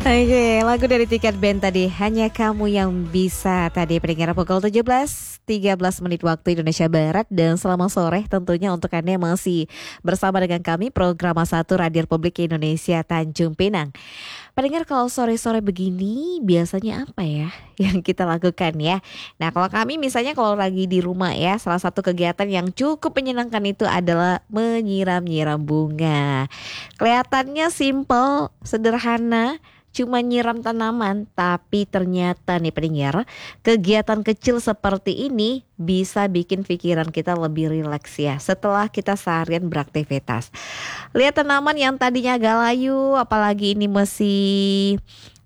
Oke, lagu dari Tiket Band tadi, Hanya Kamu Yang Bisa. Tadi pendengar pukul 17.13 waktu Indonesia Barat. Dan selamat sore tentunya untuk Anda yang masih bersama dengan kami, program satu Radio Republik Indonesia Tanjung Pinang. Pendengar, kalau sore-sore begini biasanya apa ya yang kita lakukan ya? Nah, kalau kami misalnya kalau lagi di rumah ya, salah satu kegiatan yang cukup menyenangkan itu adalah menyiram-nyiram bunga. Kelihatannya simple, sederhana, cuma nyiram tanaman, tapi ternyata nih pendengar, kegiatan kecil seperti ini bisa bikin pikiran kita lebih rileks ya setelah kita seharian beraktivitas. Lihat tanaman yang tadinya agak layu, apalagi ini masih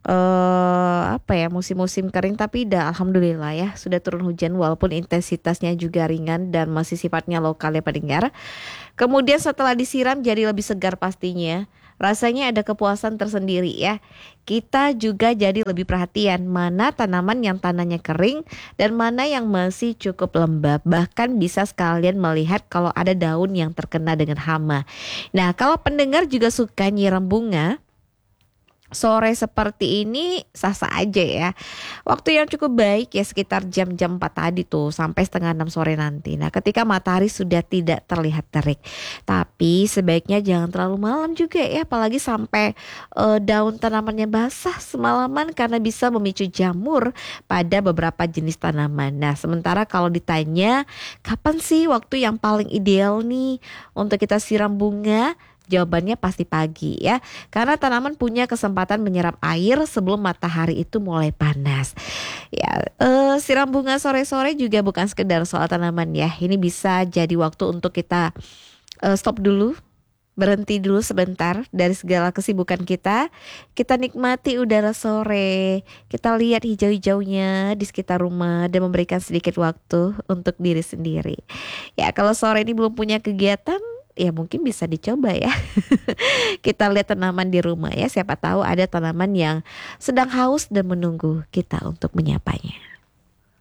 musim-musim kering, tapi dah alhamdulillah ya sudah turun hujan walaupun intensitasnya juga ringan dan masih sifatnya lokal ya pendengar. Kemudian setelah disiram jadi lebih segar pastinya. Rasanya ada kepuasan tersendiri ya. Kita juga jadi lebih perhatian mana tanaman yang tanahnya kering dan mana yang masih cukup lembab. Bahkan bisa sekalian melihat kalau ada daun yang terkena dengan hama. Nah, kalau pendengar juga suka nyiram bunga, sore seperti ini sah-sah aja ya. Waktu yang cukup baik ya sekitar jam-jam 4 tadi tuh sampai setengah 6 sore nanti. Nah, ketika matahari sudah tidak terlihat terik. Tapi sebaiknya jangan terlalu malam juga ya, apalagi sampai daun tanamannya basah semalaman karena bisa memicu jamur pada beberapa jenis tanaman. Nah, sementara kalau ditanya kapan sih waktu yang paling ideal nih untuk kita siram bunga? Jawabannya pasti pagi ya, karena tanaman punya kesempatan menyerap air sebelum matahari itu mulai panas. Ya, siram bunga sore-sore juga bukan sekedar soal tanaman ya. Ini bisa jadi waktu untuk kita stop dulu, berhenti dulu sebentar dari segala kesibukan kita. Kita nikmati udara sore, kita lihat hijau-hijaunya di sekitar rumah dan memberikan sedikit waktu untuk diri sendiri. Ya, kalau sore ini belum punya kegiatan, ya mungkin bisa dicoba ya. Kita lihat tanaman di rumah ya. Siapa tahu ada tanaman yang sedang haus dan menunggu kita untuk menyapanya.